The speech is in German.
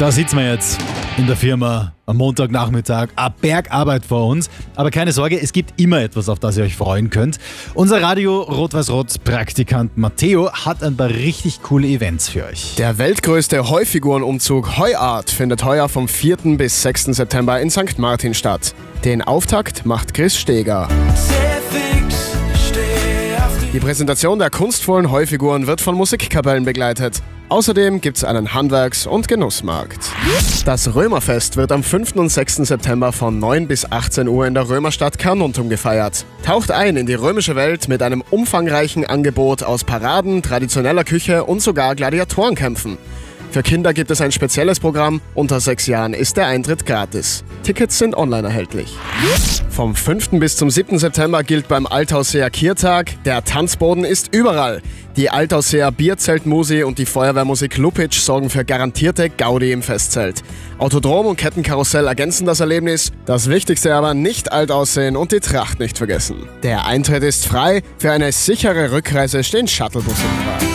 Da sitzen wir jetzt in der Firma am Montagnachmittag. Eine Bergarbeit vor uns. Aber keine Sorge, es gibt immer etwas, auf das ihr euch freuen könnt. Unser Radio Rot-Weiß-Rot-Praktikant Matteo hat ein paar richtig coole Events für euch. Der weltgrößte Heufigurenumzug Heuart findet heuer vom 4. bis 6. September in St. Martin statt. Den Auftakt macht Chris Steger. Die Präsentation der kunstvollen Heufiguren wird von Musikkapellen begleitet. Außerdem gibt es einen Handwerks- und Genussmarkt. Das Römerfest wird am 5. und 6. September von 9 bis 18 Uhr in der Römerstadt Carnuntum gefeiert. Taucht ein in die römische Welt mit einem umfangreichen Angebot aus Paraden, traditioneller Küche und sogar Gladiatorenkämpfen. Für Kinder gibt es ein spezielles Programm. Unter 6 Jahren ist der Eintritt gratis. Tickets sind online erhältlich. Vom 5. bis zum 7. September gilt beim Altausseer Kiertag, der Tanzboden ist überall. Die Altausseer Bierzeltmusi und die Feuerwehrmusik Lupitsch sorgen für garantierte Gaudi im Festzelt. Autodrom und Kettenkarussell ergänzen das Erlebnis. Das Wichtigste aber, nicht alt aussehen und die Tracht nicht vergessen. Der Eintritt ist frei. Für eine sichere Rückreise stehen Shuttlebusse bereit.